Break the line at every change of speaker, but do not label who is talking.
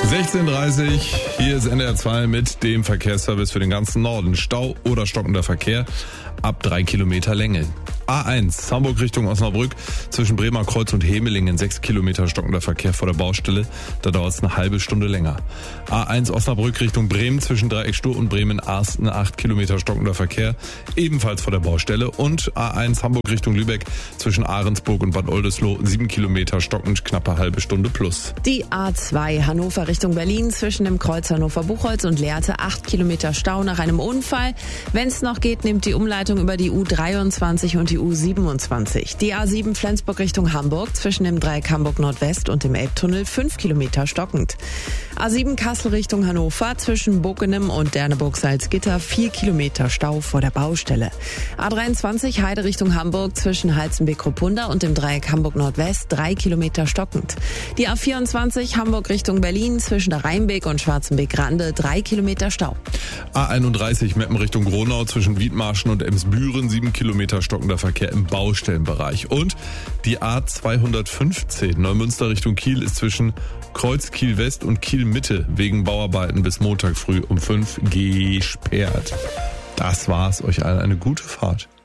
16:30 Uhr, hier ist NDR 2 mit dem Verkehrsservice für den ganzen Norden. Stau oder stockender Verkehr ab 3 Kilometer Länge. A1 Hamburg Richtung Osnabrück zwischen Bremer Kreuz und Hemelingen 6 Kilometer stockender Verkehr vor der Baustelle. Da dauert es eine halbe Stunde länger. A1 Osnabrück Richtung Bremen zwischen Dreieck Stur und Bremen-Arsten 8 Kilometer stockender Verkehr, ebenfalls vor der Baustelle. Und A1 Hamburg Richtung Lübeck zwischen Ahrensburg und Bad Oldesloe 7 Kilometer stockend, knappe halbe Stunde plus.
Die A2 Hannover Richtung Berlin zwischen dem Kreuz Hannover-Buchholz und Lehrte 8 Kilometer Stau nach einem Unfall. Wenn es noch geht, nimmt die Umleitung über die U23 und die U27. Die A7 Flensburg Richtung Hamburg zwischen dem Dreieck Hamburg Nordwest und dem Elbtunnel 5 Kilometer stockend. A7 Kassel Richtung Hannover zwischen Bockenem und Derneburg-Salzgitter 4 Kilometer Stau vor der Baustelle. A23 Heide Richtung Hamburg zwischen Halzenbeck-Ruppunda und dem Dreieck Hamburg Nordwest 3 Kilometer stockend. Die A24 Hamburg Richtung Berlin zwischen der Rheinbeek und Schwarzenbeck-Rande 3 Kilometer Stau.
A31 Meppen Richtung Gronau zwischen Wiedmarschen und Emsbüren 7 Kilometer stockender Verkehr im Baustellenbereich. Und die A215 Neumünster Richtung Kiel ist zwischen Kreuz Kiel West und Kiel Mitte wegen Bauarbeiten bis Montag früh um 5 gesperrt. Das war's. Euch allen eine gute Fahrt.